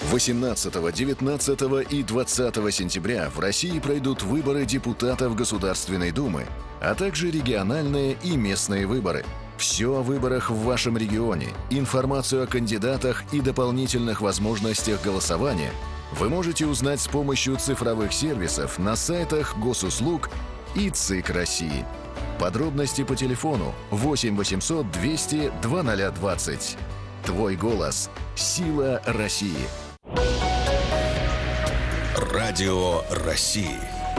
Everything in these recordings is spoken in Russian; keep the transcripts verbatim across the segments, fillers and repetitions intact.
восемнадцатого, девятнадцатого и двадцатого сентября в России пройдут выборы депутатов Государственной Думы, а также региональные и местные выборы. Все о выборах в вашем регионе, информацию о кандидатах и дополнительных возможностях голосования вы можете узнать с помощью цифровых сервисов на сайтах Госуслуг и ЦИК России. Подробности по телефону восемь восемьсот двести двадцать двадцать. Твой голос – сила России. Радио России.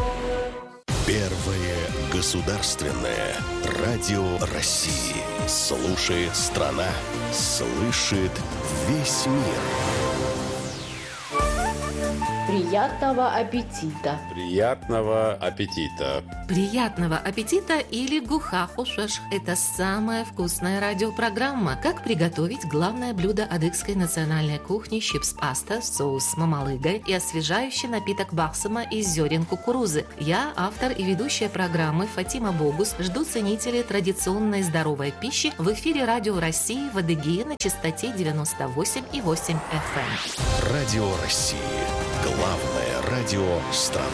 Первое государственное радио России. Слушает страна, слышит весь мир. Приятного аппетита! Приятного аппетита! Приятного аппетита или гухахушеш – это самая вкусная радиопрограмма. Как приготовить главное блюдо адыгской национальной кухни чипс-паста, соус с мамалыгой и освежающий напиток бахсама из зерен кукурузы. Я, автор и ведущая программы Фатима Богус, жду ценителей традиционной здоровой пищи в эфире Радио России в Адыгее на частоте девяносто восемь и восемь эф эм. Радио России. Главное радио страны.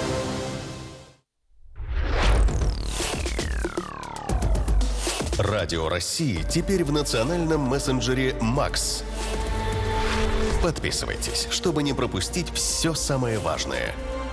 Радио России теперь в национальном мессенджере «Макс». Подписывайтесь, чтобы не пропустить все самое важное.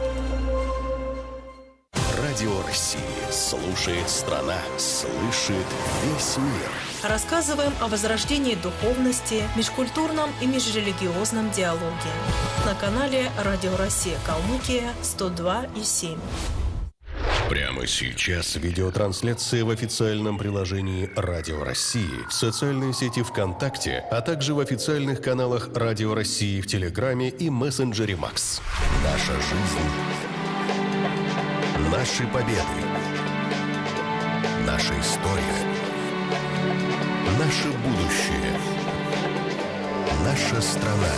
Радио России. Слушает страна, слышит весь мир. Рассказываем о возрождении духовности, межкультурном и межрелигиозном диалоге. На канале Радио Россия Калмыкия сто два и семь. Прямо сейчас видеотрансляция в официальном приложении Радио России, в социальной сети ВКонтакте, а также в официальных каналах Радио России в Телеграме и мессенджере «Макс». Наша жизнь. Наши победы. Наша история. Наше будущее. Наша страна.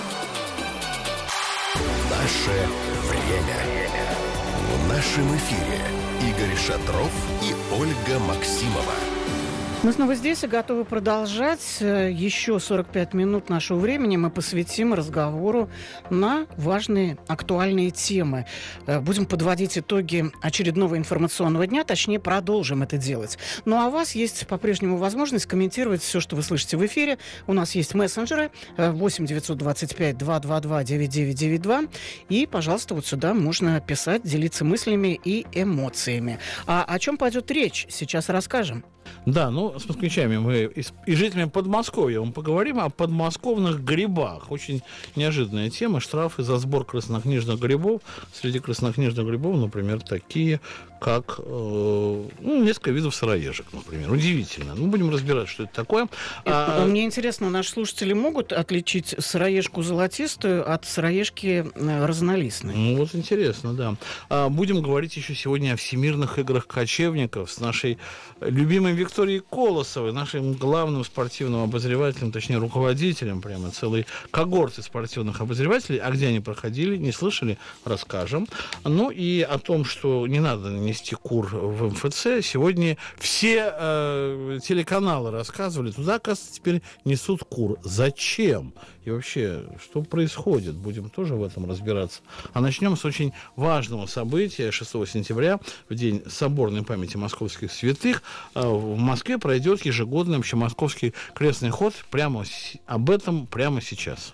Наше время. В нашем эфире Игорь Шатров и Ольга Максимова. Мы снова здесь и готовы продолжать. Еще сорок пять минут нашего времени мы посвятим разговору на важные актуальные темы. Будем подводить итоги очередного информационного дня, точнее, продолжим это делать. Ну а у вас есть по-прежнему возможность комментировать все, что вы слышите в эфире. У нас есть мессенджеры восемь девятьсот двадцать пять двести двадцать два девяносто девять девяносто два. И, пожалуйста, вот сюда можно писать, делиться мыслями и эмоциями. А о чем пойдет речь, сейчас расскажем. Да, ну, с москвичами мы и, и жителями Подмосковья мы поговорим о подмосковных грибах. Очень неожиданная тема. Штрафы за сбор краснокнижных грибов. Среди краснокнижных грибов, например, такие, как э, ну, несколько видов сыроежек, например. Удивительно. Ну, будем разбирать, что это такое. А, Мне интересно, наши слушатели могут отличить сыроежку золотистую от сыроежки разнолистной? Ну, вот интересно, да. А, будем говорить еще сегодня о всемирных играх кочевников с нашей любимой Викторией Колосовой, нашим главным спортивным обозревателем, точнее, руководителем прямо целой когорты спортивных обозревателей. А где они проходили, не слышали, расскажем. Ну и о том, что не надо нести кур в эм эф цэ. Сегодня все э, телеканалы рассказывали, туда, оказывается, теперь несут кур. Зачем? И вообще, что происходит? Будем тоже в этом разбираться. А начнем с очень важного события. шестого сентября, в день соборной памяти московских святых, в Москве пройдет ежегодный общемосковский крестный ход. Прямо об этом прямо сейчас.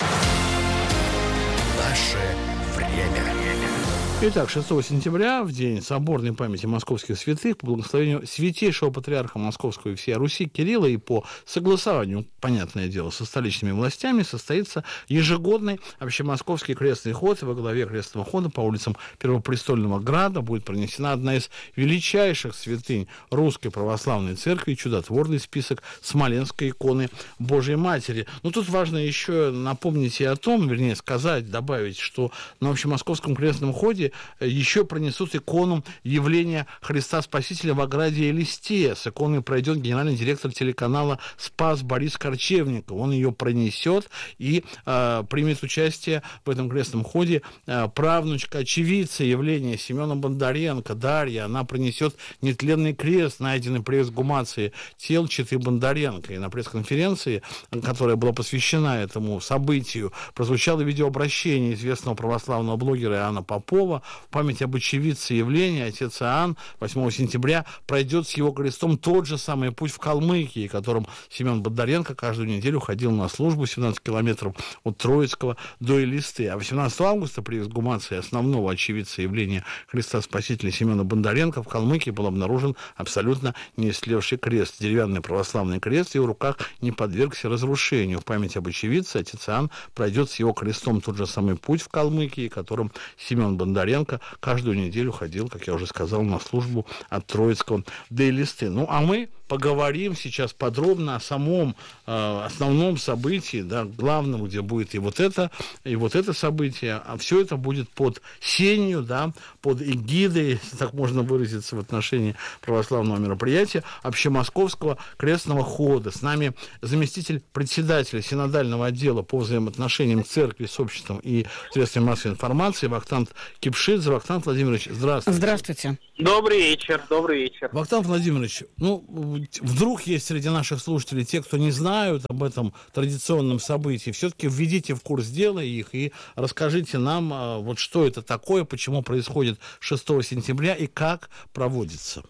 Наше время. Итак, шестого сентября, в день соборной памяти московских святых, по благословению святейшего патриарха Московского и всей Руси Кирилла и по согласованию, понятное дело, со столичными властями, состоится ежегодный общемосковский крестный ход. Во главе крестного хода по улицам Первопрестольного града будет пронесена одна из величайших святынь Русской Православной Церкви, чудотворный список Смоленской иконы Божьей Матери. Но тут важно еще напомнить и о том, вернее сказать, добавить, что на общемосковском крестном ходе ходе еще пронесут икону явления Христа Спасителя в ограде Элисте. С иконой пройдет генеральный директор телеканала «Спас» Борис Корчевников. Он ее пронесет и э, примет участие в этом крестном ходе э, правнучка очевидца явления Семена Бондаренко, Дарья. Она пронесет нетленный крест, найденный при эксгумации тел Читы Бондаренко. И на пресс-конференции, которая была посвящена этому событию, прозвучало видеообращение известного православного блогера Иоанна Попова. В память об очевидце явления отец Иоанн восьмого сентября пройдет с его крестом тот же самый путь в Калмыкии, которым Семен Бондаренко каждую неделю ходил на службу семнадцать километров от Троицкого до Элисты. А восемнадцатого августа при эксгумации основного очевидца явления Христа Спасителя Семена Бондаренко в Калмыкии был обнаружен абсолютно неистлевший крест. Деревянный православный крест в его руках не подвергся разрушению. В память об очевидце отец Иоанн пройдет с его крестом тот же самый путь в Калмыкии, которым Семен Бондаренко каждую неделю ходил, как я уже сказал, на службу от Троицкого до Элисты. Ну, а мы поговорим сейчас подробно о самом э, основном событии, да, главном, где будет и вот это, и вот это событие, а все это будет под сенью, да, под эгидой, если так можно выразиться, в отношении православного мероприятия, общемосковского крестного хода. С нами заместитель председателя синодального отдела по взаимоотношениям церкви с обществом и средствами массовой информации Вахтанг Кипшидзе. Вахтанг Владимирович, здравствуйте. Здравствуйте. Добрый вечер, добрый вечер. Вахтанг Владимирович, ну, вдруг есть среди наших слушателей те, кто не знают об этом традиционном событии, все-таки введите в курс дела их и расскажите нам, вот что это такое, почему происходит шестого сентября и как проводится.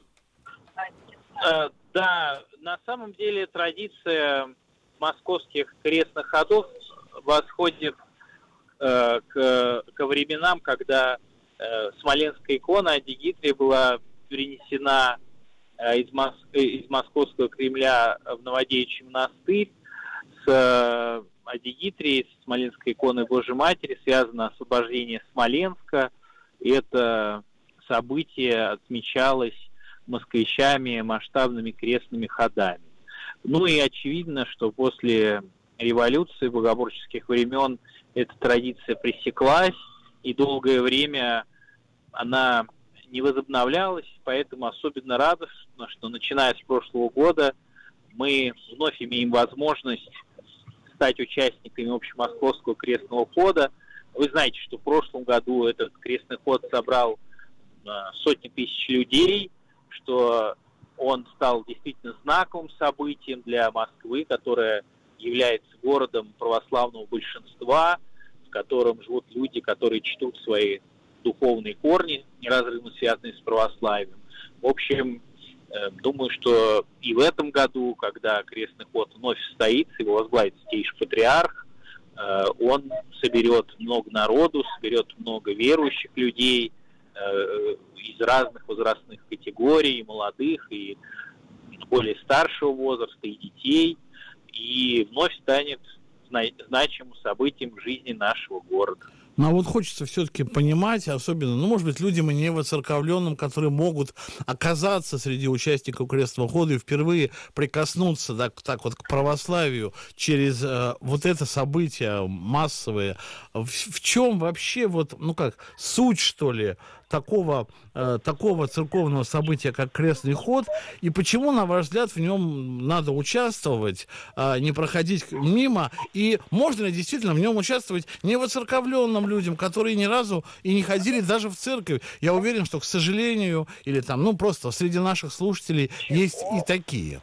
Да, на самом деле традиция московских крестных ходов восходит э, к, ко временам, когда э, смоленская икона Адигитрия была перенесена э, из, Мос- из Московского Кремля в Новодевичий монастырь. С э, Адигитрией, с смоленской иконой Божьей Матери связано освобождение Смоленска. И это событие отмечалось москвичами масштабными крестными ходами. Ну и очевидно, что после революции богоборческих времен эта традиция пресеклась, и долгое время она не возобновлялась, поэтому особенно радостно, что начиная с прошлого года мы вновь имеем возможность стать участниками общемосковского крестного хода. Вы знаете, что в прошлом году этот крестный ход собрал сотни тысяч людей, что он стал действительно знаковым событием для Москвы, которая является городом православного большинства, в котором живут люди, которые чтут свои духовные корни, неразрывно связанные с православием. В общем, э, думаю, что и в этом году, когда крестный ход вновь состоится, его возглавит Святейший Патриарх, э, он соберет много народу, соберет много верующих людей, из разных возрастных категорий, и молодых, и более старшего возраста, и детей, и вновь станет значимым событием в жизни нашего города. Но вот хочется все-таки понимать, особенно, ну, может быть, людям не воцерковленным, которые могут оказаться среди участников крестного хода и впервые прикоснуться так, так вот к православию через э, вот это событие массовое. В, в чем вообще вот, ну как, суть, что ли, такого, э, такого церковного события, как крестный ход, и почему, на ваш взгляд, в нем надо участвовать, э, не проходить мимо, и можно ли действительно в нем участвовать невоцерковленным людям, которые ни разу и не ходили даже в церковь? Я уверен, что, к сожалению, или там, ну, просто среди наших слушателей есть и такие.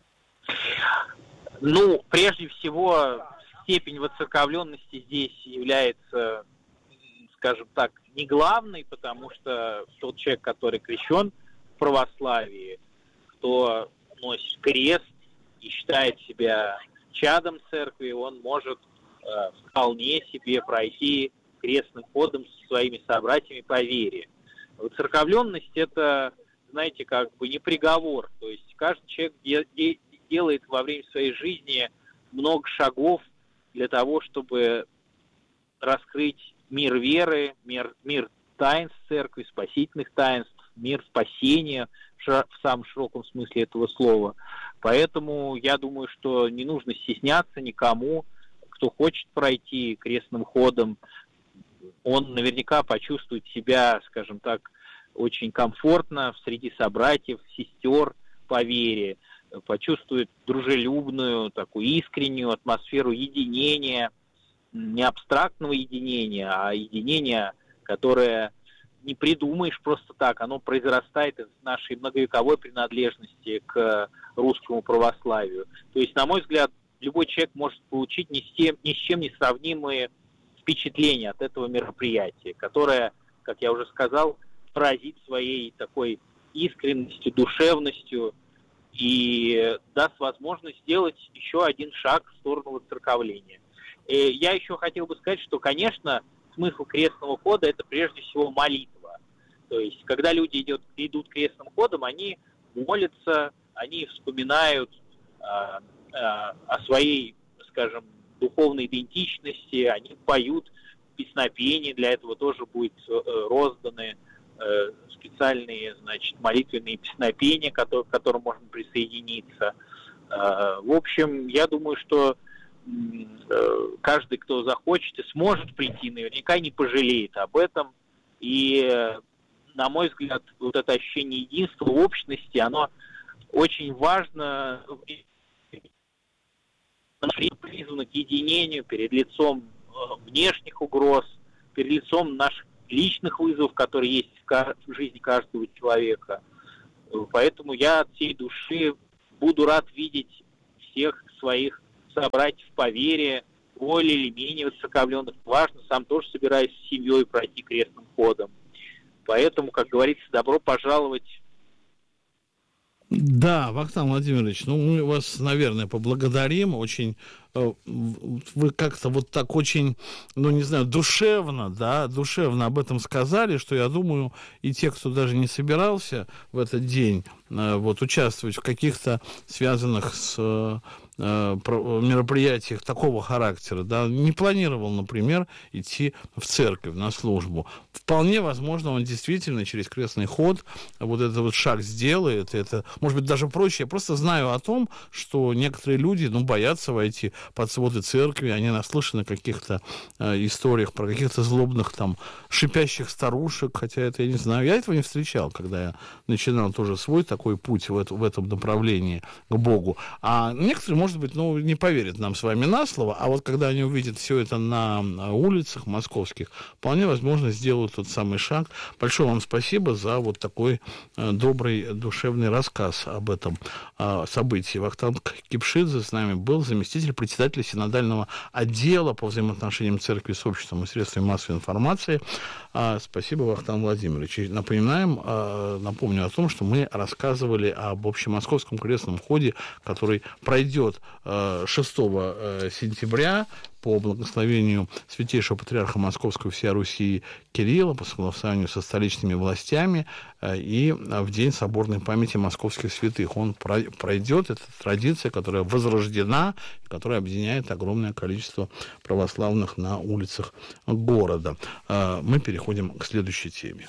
Ну, прежде всего, степень воцерковленности здесь является, скажем так, не главной, потому что тот человек, который крещен в православии, кто носит крест и считает себя чадом церкви, он может э, вполне себе пройти крестным ходом со своими собратьями по вере. Воцерковленность – это, знаете, как бы не приговор. То есть каждый человек де- де- делает во время своей жизни много шагов для того, чтобы раскрыть мир веры, мир, мир таинств церкви, спасительных таинств, мир спасения в, шир- в самом широком смысле этого слова. Поэтому я думаю, что не нужно стесняться никому, кто хочет пройти крестным ходом. он наверняка почувствует себя, скажем так, очень комфортно среди собратьев, сестер по вере, почувствует дружелюбную, такую искреннюю атмосферу единения, не абстрактного единения, а единения, которое не придумаешь просто так, оно произрастает из нашей многовековой принадлежности к русскому православию. То есть, на мой взгляд, любой человек может получить ни с, тем, ни с чем не сравнимые впечатления от этого мероприятия, которое, как я уже сказал, поразит своей такой искренностью, душевностью и даст возможность сделать еще один шаг в сторону воцерковления. И я еще хотел бы сказать, что, конечно, смысл крестного хода – это прежде всего молитва. То есть, когда люди идет, идут крестным ходом, они молятся, они вспоминают а, а, о своей, скажем, духовной идентичности, они поют песнопения, для этого тоже будут э, розданы э, специальные, значит, молитвенные песнопения, которые, к которым можно присоединиться. Э, в общем, я думаю, что э, каждый, кто захочет и сможет прийти, наверняка не пожалеет об этом. И, э, на мой взгляд, вот это ощущение единства, общности, оно очень важно, призвано к единению перед лицом внешних угроз, перед лицом наших личных вызовов, которые есть в жизни каждого человека. Поэтому я от всей души буду рад видеть всех своих собратьев по вере, более или менее воцерковленных. Важно, сам тоже собираюсь с семьей пройти крестным ходом. Поэтому, как говорится, добро пожаловать. Да, Вахтанг Владимирович, ну мы вас, наверное, поблагодарим. Очень вы как-то вот так очень, ну не знаю, душевно, да, душевно об этом сказали, что я думаю, и те, кто даже не собирался в этот день вот участвовать в каких-то связанных с мероприятиях такого характера, да, не планировал, например, идти в церковь на службу. Вполне возможно, он действительно через крестный ход вот этот вот шаг сделает. Это, может быть, даже проще. Я просто знаю о том, что некоторые люди, ну, боятся войти под своды церкви, они наслышаны о каких-то э, историях про каких-то злобных там шипящих старушек, хотя это я не знаю. Я этого не встречал, когда я начинал тоже свой такой путь в, это, в этом направлении к Богу. А некоторые, может быть, ну, не поверят нам с вами на слово, а вот когда они увидят все это на улицах московских, вполне возможно, сделают тот самый шаг. Большое вам спасибо за вот такой э, добрый, душевный рассказ об этом э, событии. Вахтанг Кипшидзе с нами был, заместитель председателя синодального отдела по взаимоотношениям церкви с обществом и средствами массовой информации. Э, спасибо, Вахтанг Владимирович. И напоминаем, э, напомню о том, что мы рассказывали об общемосковском крестном ходе, который пройдет шестого сентября по благословению святейшего патриарха Московского всей Руси Кирилла, по согласованию со столичными властями и в день соборной памяти московских святых. Он пройдет, это традиция, которая возрождена, которая объединяет огромное количество православных на улицах города. Мы переходим к следующей теме.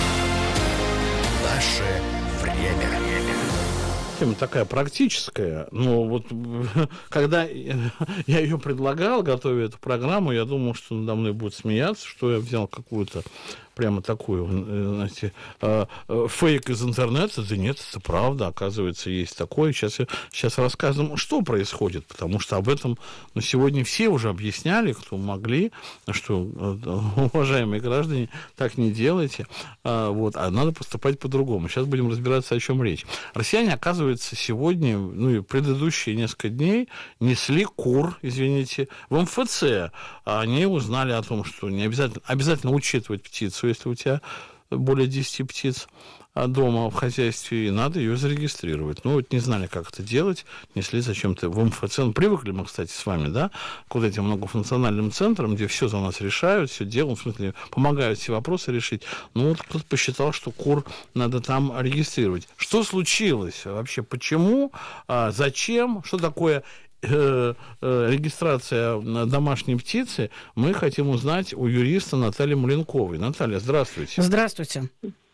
Наше время. Тема такая практическая, но вот когда я ее предлагал, готовя эту программу, я думал, что надо мной будут смеяться, что я взял какую-то прямо такую, знаете, фейк из интернета. Да нет, это правда, оказывается, есть такое. Сейчас, я, сейчас рассказываю, что происходит, потому что об этом ну, сегодня все уже объясняли, кто могли, что, уважаемые граждане, так не делайте, вот, а надо поступать по-другому. Сейчас будем разбираться, о чем речь. Россияне, оказывается, сегодня, ну и предыдущие несколько дней несли кур, извините, в эм эф цэ. Они узнали о том, что не обязательно, обязательно учитывать птицу, если у тебя более десяти птиц дома в хозяйстве, и надо ее зарегистрировать. Ну, вот не знали, как это делать, несли зачем-то в эм эф цэ. Ну, привыкли мы, кстати, с вами, да, к вот этим многофункциональным центрам, где все за нас решают, все делают, в смысле, помогают все вопросы решить. Ну, вот кто-то посчитал, что кур надо там регистрировать. Что случилось вообще? Почему? А, зачем? Что такое регистрация домашней птицы, мы хотим узнать у юриста Натальи Маленковой. Наталья, здравствуйте. Здравствуйте.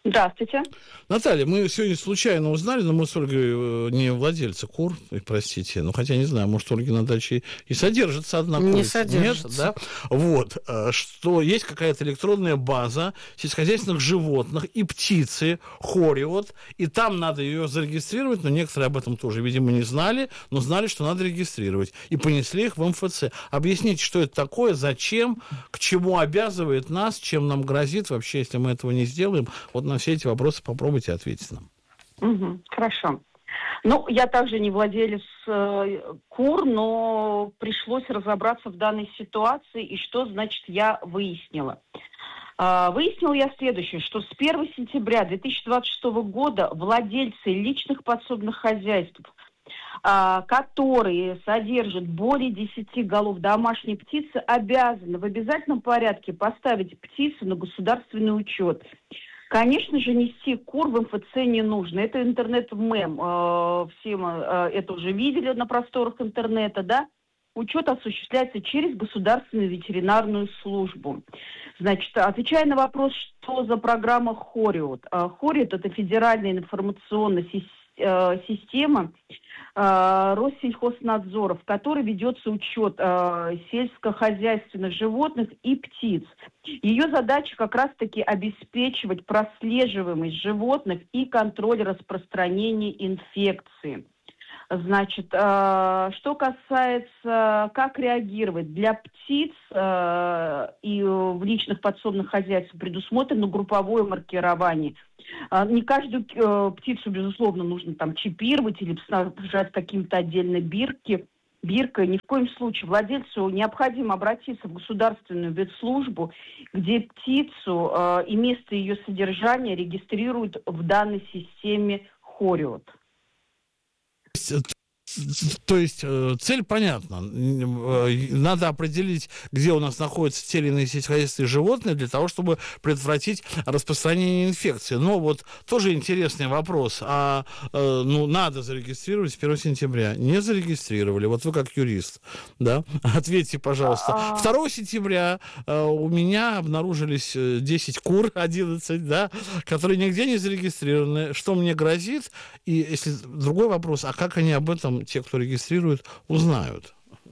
Здравствуйте. Наталья, мы сегодня случайно узнали, но мы с Ольгой не владельцы кур, простите, ну хотя не знаю, может, Ольги на даче и содержится одна курица. Не содержится. Нет, да? Вот, что есть какая-то электронная база сельскохозяйственных животных и птицы, Хориот, и там надо ее зарегистрировать, но некоторые об этом тоже, видимо, не знали, но знали, что надо регистрировать, и понесли их в эм эф цэ. Объясните, что это такое, зачем, к чему обязывает нас, чем нам грозит вообще, если мы этого не сделаем. Вот на все эти вопросы попробуйте ответить нам. Угу, хорошо. Ну, я также не владелец э, кур, но пришлось разобраться в данной ситуации, и что, значит, я выяснила. Э, выяснила я следующее, что с первого сентября две тысячи двадцать шестого года владельцы личных подсобных хозяйств, э, которые содержат более десяти голов домашней птицы, обязаны в обязательном порядке поставить птицу на государственный учет. Конечно же, нести кур в эм эф цэ не нужно. Это интернет-мем. Все мы это уже видели на просторах интернета, да? Учет осуществляется через государственную ветеринарную службу. Значит, отвечая на вопрос, что за программа Хориот. Хориот – это федеральная информационная система Россельхознадзора, в которой ведется учет э, сельскохозяйственных животных и птиц. Ее задача как раз-таки обеспечивать прослеживаемость животных и контроль распространения инфекции. Значит, э, что касается, как реагировать, для птиц э, и в личных подсобных хозяйствах предусмотрено групповое маркирование. Э, не каждую э, птицу, безусловно, нужно там чипировать или снабжать каким-то отдельно бирки, биркой. Ни в коем случае владельцу необходимо обратиться в государственную ветслужбу, где птицу э, и место ее содержания регистрируют в данной системе Хориот. То есть цель понятна. Надо определить, где у нас находятся те или иные сельскохозяйственные животные для того, чтобы предотвратить распространение инфекции. Но вот тоже интересный вопрос. А ну, надо зарегистрировать с первого сентября. Не зарегистрировали. Вот вы как юрист, да? Ответьте, пожалуйста. второго сентября у меня обнаружились десять кур, одиннадцать, да, которые нигде не зарегистрированы. Что мне грозит? И если другой вопрос, а как они об этом, те, кто регистрирует, узнают?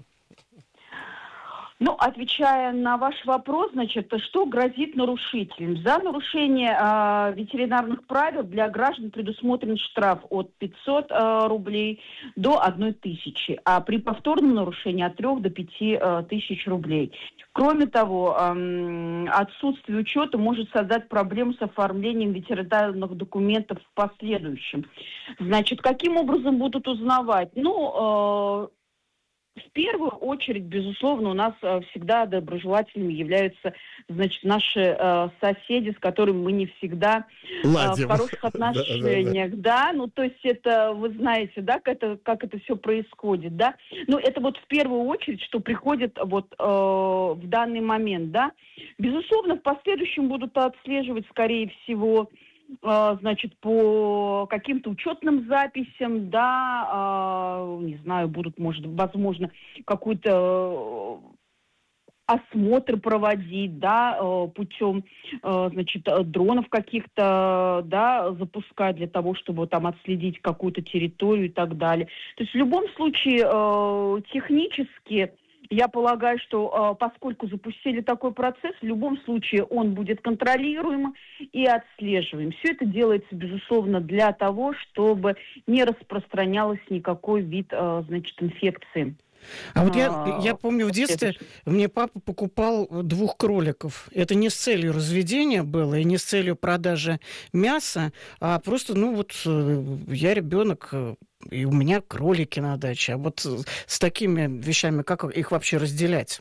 Ну, отвечая на ваш вопрос, значит, что грозит нарушителям? За нарушение э, ветеринарных правил для граждан предусмотрен штраф от пятисот э, рублей до одной тысячи, а при повторном нарушении от трёх до пяти э, тысяч рублей. Кроме того, э, отсутствие учета может создать проблему с оформлением ветеринарных документов в последующем. Значит, каким образом будут узнавать? Ну, э, в первую очередь, безусловно, у нас э, всегда доброжелателями являются, значит, наши э, соседи, с которыми мы не всегда э, в хороших отношениях, да, ну, то есть это, вы знаете, да, как это, как это все происходит, да, ну, это вот в первую очередь, что приходит вот э, в данный момент, да, безусловно, в последующем будут отслеживать, скорее всего, значит, по каким-то учетным записям, да, не знаю, будут, может, возможно, какой-то осмотр проводить, да, путем, значит, дронов каких-то, да, запускать для того, чтобы там отследить какую-то территорию и так далее. То есть в любом случае технически я полагаю, что поскольку запустили такой процесс, в любом случае он будет контролируем и отслеживаем. Все это делается, безусловно, для того, чтобы не распространялось никакой вид, значит, инфекции. А вот я, я помню, в детстве мне папа покупал двух кроликов. Это не с целью разведения было и не с целью продажи мяса, а просто, ну вот, я ребенок, и у меня кролики на даче. А вот с такими вещами, как их вообще разделять?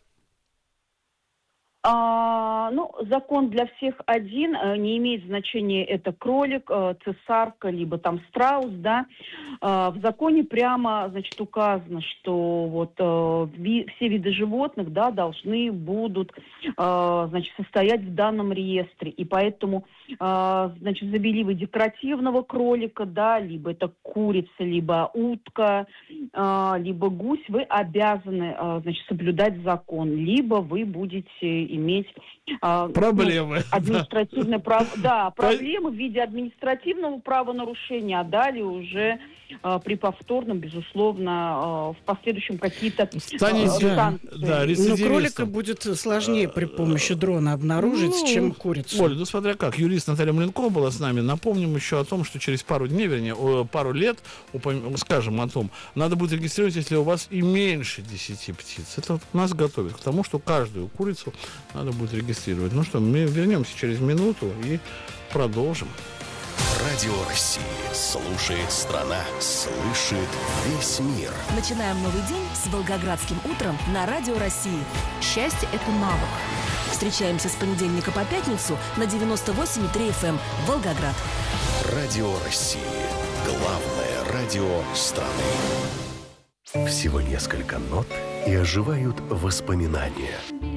А, ну, закон для всех один, не имеет значения, это кролик, цесарка, либо там страус, да. А, в законе прямо, значит, указано, что вот а, ви, все виды животных, да, должны будут, а, значит, состоять в данном реестре, и поэтому, а, значит, завели вы декоративного кролика, да, либо это курица, либо утка, а, либо гусь, вы обязаны, а, значит, соблюдать закон, либо вы будете иметь э, проблемы. Ну, административное право. Да, проблемы в виде административного правонарушения, а далее уже э, при повторном, безусловно, э, в последующем какие-то Станете, э, санкции. Да, Но кролика будет сложнее при помощи дрона обнаружить, ну, чем курицу. Оль, ну смотря как. Юрист Наталья Маленкова была с нами. Напомним еще о том, что через пару дней, вернее, пару лет, упом... скажем о том, надо будет регистрировать, если у вас и меньше десяти птиц. Это вот нас готовит к тому, что каждую курицу надо будет регистрировать. Ну что, мы вернемся через минуту и продолжим. Радио России. Слушает страна. Слышит весь мир. Начинаем новый день с Волгоградским утром на Радио России. Счастье – это навык. Встречаемся с понедельника по пятницу на девяносто восемь и три эф эм Волгоград. Радио России. Главное радио страны. Всего несколько нот, и оживают воспоминания.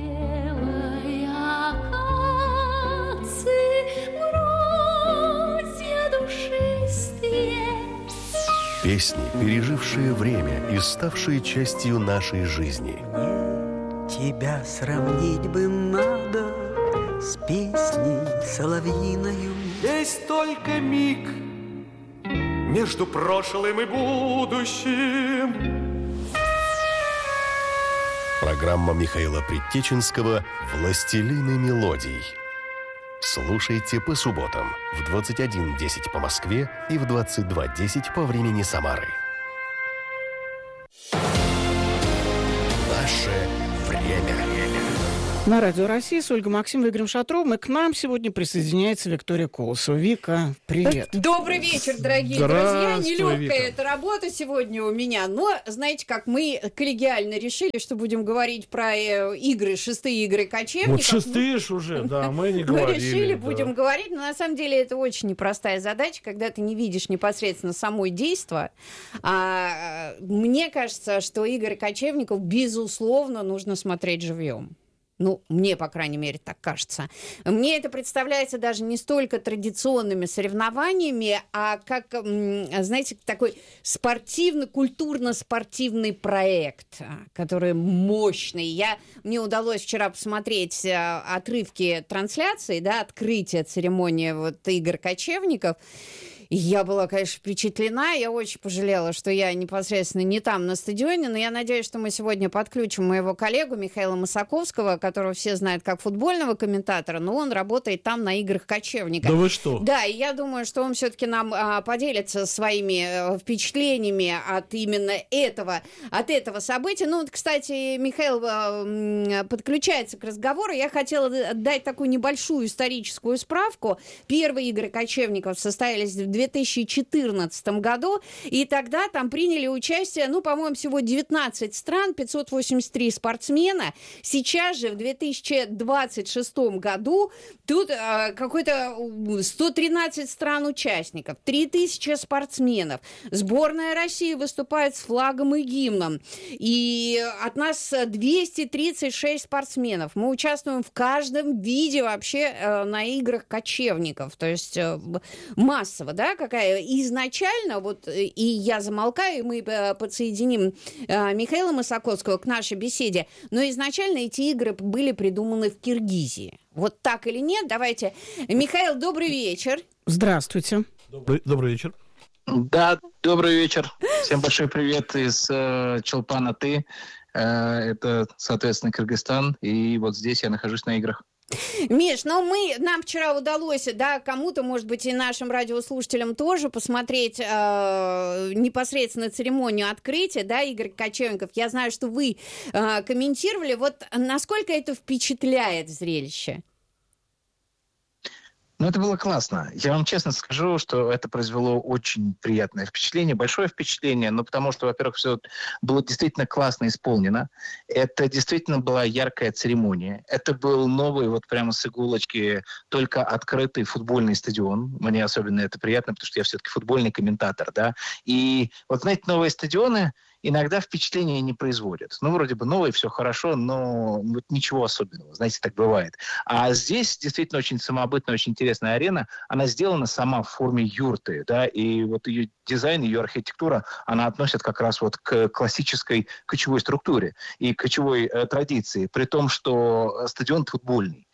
Песни, пережившие время и ставшие частью нашей жизни. Тебя сравнить бы надо с песней соловьиною. Есть только миг между прошлым и будущим. Программа Михаила Предтеченского «Властелины мелодий». Слушайте по субботам в двадцать один десять по Москве и в двадцать два десять по времени Самары. Наше время. На Радио России с Ольгой Максимовой и Игорем Шатровым. И к нам сегодня присоединяется Виктория Колосова. Вика, привет. Добрый вечер, дорогие друзья. Нелегкая эта работа сегодня у меня. Но, знаете, как мы коллегиально решили, что будем говорить про э, игры, шестые игры кочевников. Вот шестые ж уже, да, мы не говорили. Мы решили, да. будем говорить. Но на самом деле это очень непростая задача, когда ты не видишь непосредственно самой действа. А, мне кажется, что игры кочевников, безусловно, нужно смотреть живьем. Ну, мне, по крайней мере, так кажется. Мне это представляется даже не столько традиционными соревнованиями, а как, знаете, такой спортивный, культурно-спортивный проект, который мощный. Я, мне удалось вчера посмотреть отрывки трансляции, да, открытия церемонии вот, игр кочевников. И я была, конечно, впечатлена. Я очень пожалела, что я непосредственно не там на стадионе, но я надеюсь, что мы сегодня подключим моего коллегу Михаила Масаковского, которого все знают как футбольного комментатора, но он работает там на играх кочевников. Да вы что? Да, и я думаю, что он все-таки нам а, поделится своими а, впечатлениями от именно этого, от этого события. Ну, вот, кстати, Михаил а, подключается к разговору. Я хотела дать такую небольшую историческую справку. Первые игры кочевников состоялись в две тысячи четырнадцатом году, и тогда там приняли участие, ну, по-моему, всего девятнадцать стран, пятьсот восемьдесят три спортсмена. Сейчас же, в две тысячи двадцать шестом году, тут э, какой-то сто тринадцать стран-участников, три тысячи спортсменов. Сборная России выступает с флагом и гимном. И от нас двести тридцать шесть спортсменов. Мы участвуем в каждом виде вообще э, на играх кочевников. То есть э, массово, да? Какая изначально, вот, и я замолкаю, и мы подсоединим э, Михаила Масаковского к нашей беседе, но изначально эти игры были придуманы в Киргизии. Вот так или нет? Давайте. Михаил, добрый вечер. Здравствуйте. Добрый, добрый вечер. Да, добрый вечер. Всем большой привет из э, Чолпан-Аты. Э, это, соответственно, Кыргызстан. И вот здесь я нахожусь на играх. Миш, ну мы, нам вчера удалось, да, кому-то, может быть, и нашим радиослушателям тоже посмотреть э, непосредственно церемонию открытия, да, игр кочевников. Я знаю, что вы э, комментировали. Вот насколько это впечатляет зрелище? Ну, это было классно. Я вам честно скажу, что это произвело очень приятное впечатление, большое впечатление, ну, потому что, во-первых, все было действительно классно исполнено. Это действительно была яркая церемония. Это был новый, вот прямо с иголочки, только открытый футбольный стадион. Мне особенно это приятно, потому что я все-таки футбольный комментатор, да. И вот, знаете, новые стадионы иногда впечатление не производят. Ну, вроде бы новое, все хорошо, но вот ничего особенного. Знаете, так бывает. А здесь действительно очень самобытная, очень интересная арена. Она сделана сама в форме юрты, да, и вот ее дизайн, ее архитектура, она относит как раз вот к классической кочевой структуре и кочевой э, традиции, при том, что стадион футбольный.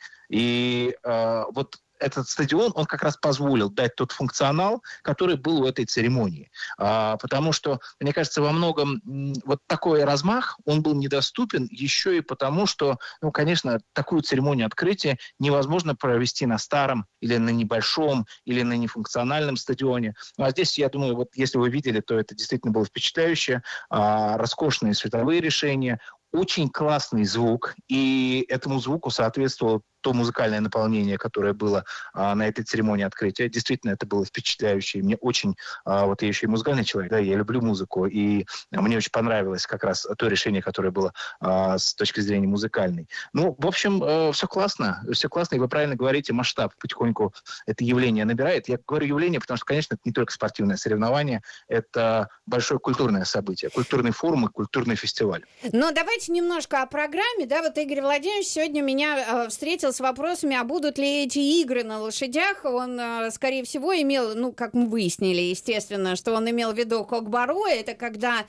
И э, вот этот стадион, он как раз позволил дать тот функционал, который был у этой церемонии. А, потому что, мне кажется, во многом м, вот такой размах, он был недоступен еще и потому, что, ну, конечно, такую церемонию открытия невозможно провести на старом или на небольшом, или на нефункциональном стадионе. Ну, а здесь, я думаю, вот если вы видели, то это действительно было впечатляюще. А, роскошные световые решения, очень классный звук, и этому звуку соответствовало то музыкальное наполнение, которое было а, на этой церемонии открытия. Действительно, это было впечатляюще. Мне очень, а, вот я еще и музыкальный человек, да, я люблю музыку, и мне очень понравилось как раз то решение, которое было а, с точки зрения музыкальной. Ну, в общем, э, все классно, все классно, и вы правильно говорите, масштаб потихоньку это явление набирает. Я говорю явление, потому что, конечно, это не только спортивное соревнование, это большое культурное событие, культурный форум и культурный фестиваль. Но давайте немножко о программе. Да, вот Игорь Владимирович сегодня меня э, встретил с вопросами, а будут ли эти игры на лошадях. Он, э, скорее всего, имел, ну, как мы выяснили, естественно, что он имел в виду кокбару. Это когда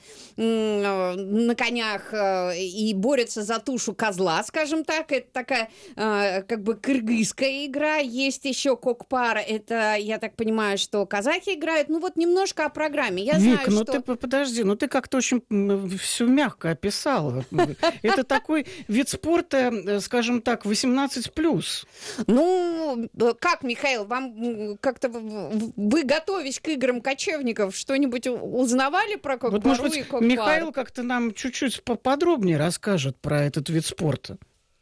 э, на конях э, и борются за тушу козла, скажем так. Это такая, э, как бы, кыргызская игра. Есть еще кокпар. Это, я так понимаю, что казахи играют. Ну, вот немножко о программе. Я Вик, знаю, ну что... ты подожди, ну ты как-то очень все мягко описала. Это такой вид спорта, скажем так, восемнадцать плюс. Ну, как, Михаил, вам как-то вы, готовясь к играм кочевников, что-нибудь узнавали про кокбару вот, может быть, и кокпар? Михаил как-то нам чуть-чуть поподробнее расскажет про этот вид спорта.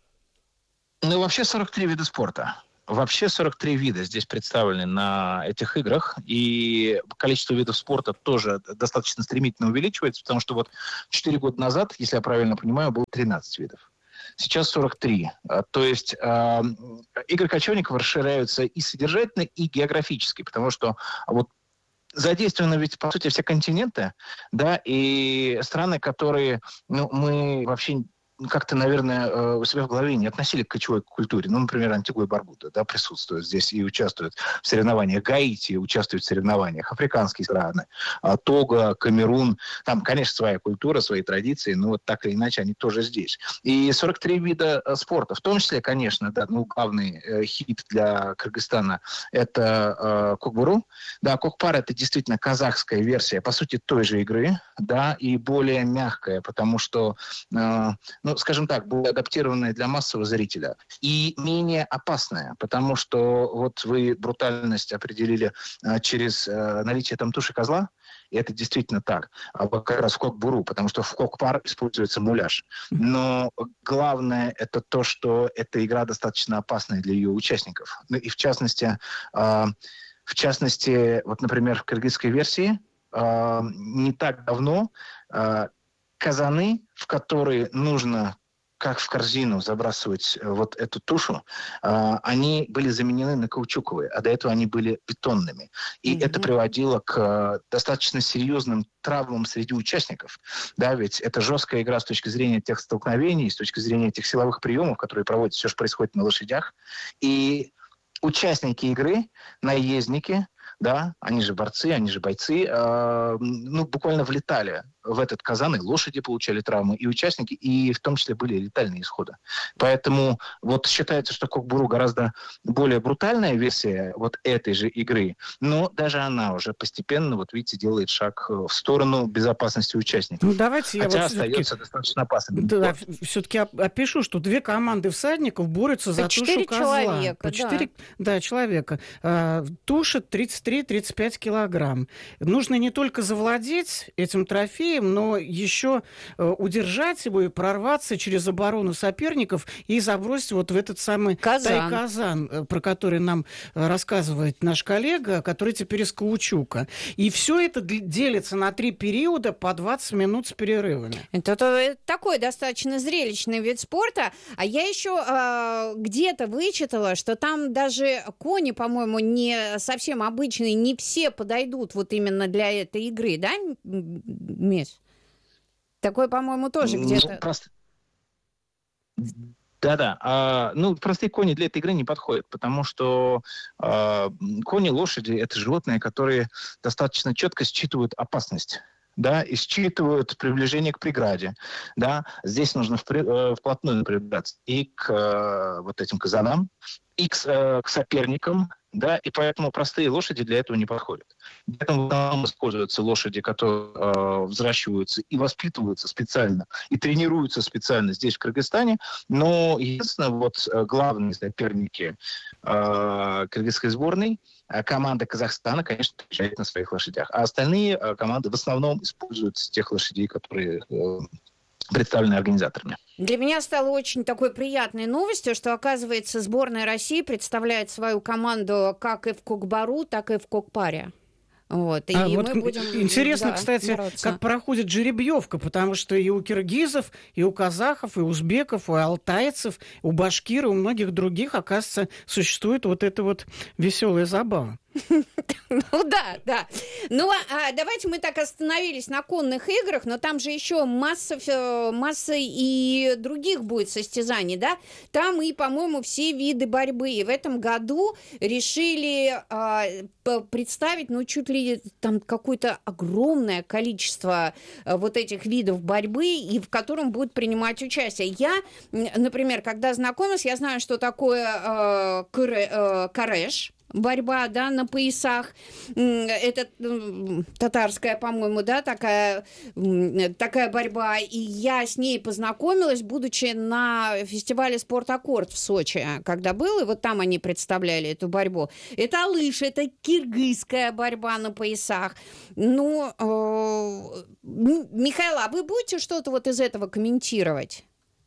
Ну, вообще сорок три вида спорта. Вообще сорок три вида здесь представлены на этих играх, и количество видов спорта тоже достаточно стремительно увеличивается, потому что вот четыре года назад, если я правильно понимаю, было тринадцать видов. Сейчас сорок три. То есть э, игры кочевников расширяются и содержательно, и географически, потому что вот задействованы ведь, по сути, все континенты, да, и страны, которые, ну, мы вообще как-то, наверное, у себя в голове не относили к кочевой культуре. Ну, например, Антигуа и Барбуда, да, присутствуют здесь и участвуют в соревнованиях. Гаити участвует в соревнованиях. Африканские страны. Того, Камерун. Там, конечно, своя культура, свои традиции, но вот так или иначе они тоже здесь. И сорок три вида спорта. В том числе, конечно, да, ну, главный э, хит для Кыргызстана – это э, кокбару. Да, кокпар – это действительно казахская версия, по сути, той же игры, да, и более мягкая, потому что, э, ну, скажем так, более адаптированная для массового зрителя и менее опасная, потому что вот вы брутальность определили а, через а, наличие там туши козла, и это действительно так, а как раз в кокбуру, потому что в кокпар используется муляж. Но главное это то, что эта игра достаточно опасная для ее участников. Ну и в частности, а, в частности, вот, например, в кыргызской версии а, не так давно а, казаны, в которые нужно, как в корзину, забрасывать вот эту тушу, э, они были заменены на каучуковые, а до этого они были бетонными. И mm-hmm. это приводило к э, достаточно серьезным травмам среди участников. Да, ведь это жесткая игра с точки зрения тех столкновений, с точки зрения тех силовых приемов, которые проводятся, все же происходит на лошадях. И участники игры, наездники, да, они же борцы, они же бойцы, э, ну, буквально влетали в этот казан, и лошади получали травмы, и участники, и в том числе были летальные исходы. Поэтому вот считается, что кокбуру гораздо более брутальная версия вот этой же игры, но даже она уже постепенно, вот видите, делает шаг в сторону безопасности участников. Ну, давайте я Хотя вот остается достаточно опасным. Да, все-таки опишу, что две команды всадников борются за тушу козла. Человека, По четыре да. Да, человека. А, туша тридцать три - тридцать пять килограмм. Нужно не только завладеть этим трофеем, но еще удержать его и прорваться через оборону соперников и забросить вот в этот самый казан. Тай-казан, про который нам рассказывает наш коллега, который теперь из каучука. И все это делится на три периода по двадцать минут с перерывами. Это, это такой достаточно зрелищный вид спорта. А я еще э, где-то вычитала, что там даже кони, по-моему, не совсем обычные, не все подойдут вот именно для этой игры, да, Миш? Такое, по-моему, тоже Ну, где-то... просто- Да-да. А, ну, простые кони для этой игры не подходят, потому что а, кони, лошади — это животные, которые достаточно четко считывают опасность. Да, и считывают приближение к преграде. Да. Здесь нужно впри- э, вплотную приближаться и к э, вот этим казанам, и к, э, к соперникам, да, и поэтому простые лошади для этого не подходят. Поэтому в основном используются лошади, которые э, взращиваются и воспитываются специально, и тренируются специально здесь, в Кыргызстане. Но, единственное, вот э, главные соперники э, кыргызской сборной, э, команда Казахстана, конечно, приезжает на своих лошадях. А остальные э, команды в основном используют тех лошадей, которые э, представлены организаторами. Для меня стало очень такой приятной новостью, что, оказывается, сборная России представляет свою команду как и в Кокбару, так и в Кокпаре. Вот, и а мы вот будем, интересно, да, кстати, бороться. как проходит жеребьевка, потому что и у киргизов, и у казахов, и у узбеков, и у алтайцев, у башкир, и у многих других, оказывается, существует вот эта вот веселая забава. Ну да, да. Ну, а давайте мы так остановились на конных играх, но там же еще масса, масса и других будет состязаний, да? Там и, по-моему, все виды борьбы. И в этом году решили а, представить, ну, чуть ли там какое-то огромное количество а, вот этих видов борьбы, и в котором будут принимать участие. Я, например, когда знакомилась, я знаю, что такое а, кыр, а, кареш, борьба, да, на поясах. Это татарская, по-моему, да, такая, такая борьба. И я с ней познакомилась, будучи на фестивале «Спорт-аккорд» в Сочи, когда был, и вот там они представляли эту борьбу. Это лыж, это киргизская борьба на поясах. Ну, э, Михаил, а вы будете что-то вот из этого комментировать?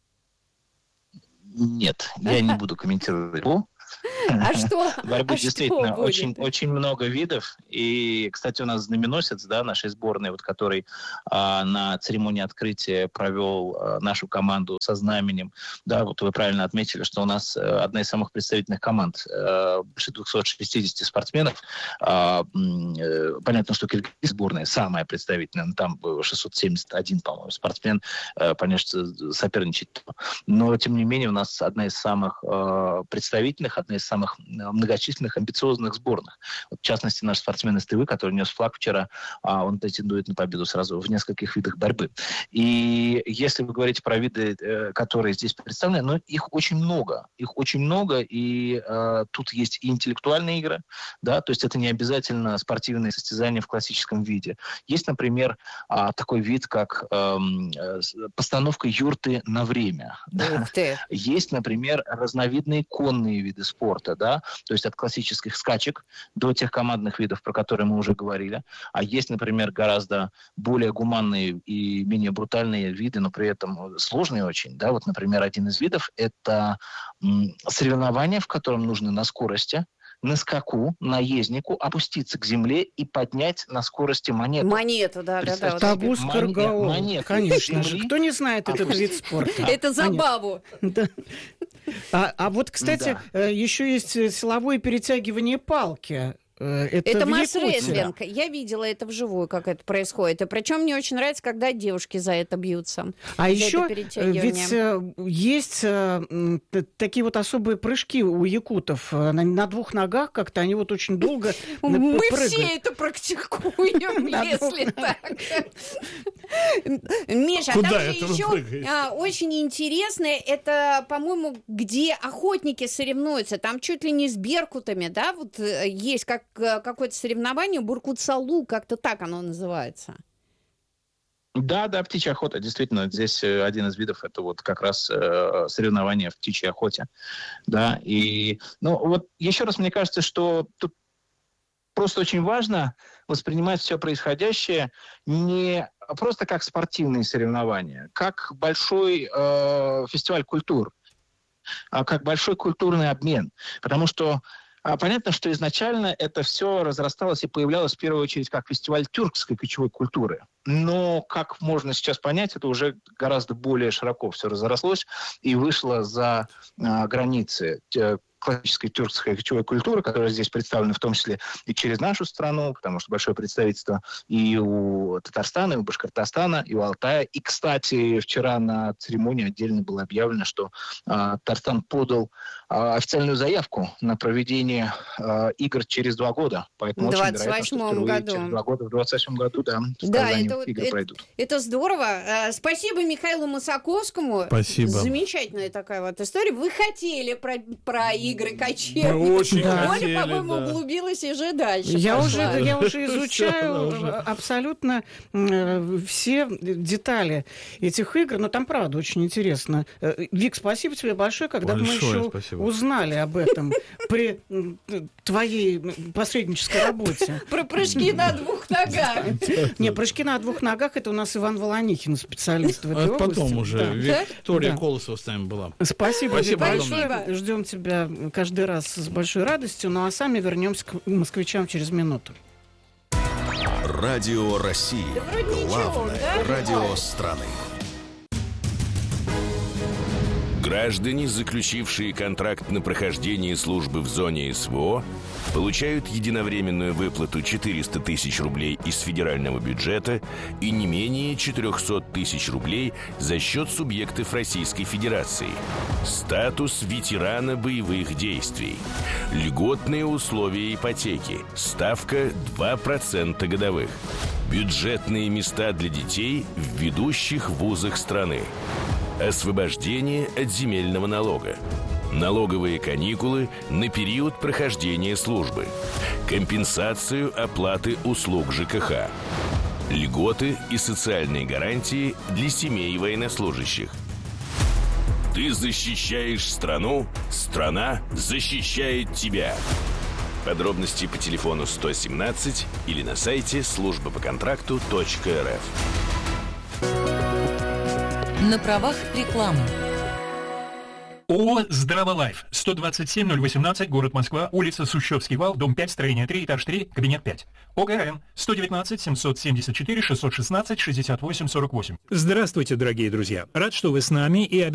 Нет, я не буду комментировать. А что? Борьбы а действительно что очень, будет? очень много видов. И, кстати, у нас знаменосец, да, нашей сборной, вот, который а, на церемонии открытия провел а, нашу команду со знаменем. Да, вот вы правильно отметили, что у нас а, одна из самых представительных команд, а, больше двести шестьдесят спортсменов. А, а, понятно, что киргизская сборная самая представительная, там шестьсот семьдесят один, по-моему, спортсмен, а, конечно, соперничает. Но, тем не менее, у нас одна из самых а, представительных, одна из самых многочисленных, амбициозных сборных. Вот, в частности, наш спортсмен из Тывы, который нес флаг вчера, а, он претендует на победу сразу в нескольких видах борьбы. И если вы говорите про виды, э, которые здесь представлены, ну, их очень много. Их очень много, и э, тут есть и интеллектуальные игры, да, то есть это не обязательно спортивные состязания в классическом виде. Есть, например, э, такой вид, как э, э, постановка юрты на время. Да? Есть, например, разновидные конные виды спорта, да, то есть от классических скачек до тех командных видов, про которые мы уже говорили. А есть, например, гораздо более гуманные и менее брутальные виды, но при этом сложные очень, да, вот, например, один из видов — это м, соревнование, в котором нужно на скорости, на скаку, наезднику опуститься к земле и поднять на скорости монету. Монету, да, да, да. Табус Каргаул, конечно же. Кто не знает этот вид спорта? Это забаву. А, а вот, кстати, да. еще есть силовое перетягивание палки. Это, это масс-рестлинг. Я видела это вживую, как это происходит. И причем мне очень нравится, когда девушки за это бьются. А еще ведь есть такие вот особые прыжки у якутов. На, на двух ногах как-то они вот очень долго Мы прыгают. все это практикуем, если так. Миша, там же еще очень интересное, это, по-моему, где охотники соревнуются. Там чуть ли не с беркутами, да, вот есть как какое-то соревнование, Буркут-Салу, как-то так оно называется. Да, да, птичья охота. Действительно, здесь один из видов — это вот как раз э, соревнования в птичьей охоте. Да, и, ну, вот еще раз мне кажется, что тут просто очень важно воспринимать все происходящее не просто как спортивные соревнования, как большой э, фестиваль культур, а как большой культурный обмен. Потому что А понятно, что изначально это все разрасталось и появлялось в первую очередь как фестиваль тюркской кочевой культуры. Но, как можно сейчас понять, это уже гораздо более широко все разрослось и вышло за а, границы классической тюркской кочевой культуры, которая здесь представлена в том числе и через нашу страну, потому что большое представительство и у Татарстана, и у Башкортостана, и у Алтая. И, кстати, вчера на церемонии отдельно было объявлено, что а, Татарстан подал а, официальную заявку на проведение а, игр через два года. Поэтому очень вероятно, что году. через два года, в двадцать восьмом году, да, в да, Казани это, игры это, пройдут. Это здорово. Спасибо Михаилу Масаковскому. Спасибо. Замечательная такая вот история. Вы хотели про, про игры кочевников. Мы очень Оля, хотели, по-моему, да. углубилась и же дальше. Я пошла. уже, я уже изучаю абсолютно э, все детали этих игр, но там, правда, очень интересно. Э, Вик, спасибо тебе большое, когда Большое мы еще спасибо. узнали об этом при твоей посреднической работе. Про прыжки на двух ногах. Не, прыжки на двух ногах — это у нас Иван Волонихин, специалист в этой А области. потом уже Да. Виктория Да. Колосова с нами была. Спасибо, Спасибо большое. огромное. Ждем тебя каждый раз с большой радостью. Ну а сами вернемся к москвичам через минуту. Радио России. Главное радио страны. Граждане, заключившие контракт на прохождение службы в зоне СВО, получают единовременную выплату четыреста тысяч рублей из федерального бюджета и не менее четыреста тысяч рублей за счет субъектов Российской Федерации. Статус ветерана боевых действий. Льготные условия ипотеки. Ставка два процента годовых. Бюджетные места для детей в ведущих вузах страны. Освобождение от земельного налога. Налоговые каникулы на период прохождения службы. Компенсацию оплаты услуг ЖКХ. Льготы и социальные гарантии для семей военнослужащих. Ты защищаешь страну, страна защищает тебя. Подробности по телефону сто семнадцать или на сайте служба по контракту точка эр эф. На правах рекламы. ООО «Здраволайф», сто двадцать семь ноль восемнадцать, город Москва, улица Сущевский вал, дом пять, строение три, этаж три, кабинет пять. ОГРН сто девятнадцать семьсот семьдесят четыре шестьсот шестнадцать шестьдесят восемь сорок восемь. Здравствуйте, дорогие друзья. Рад, что вы с нами и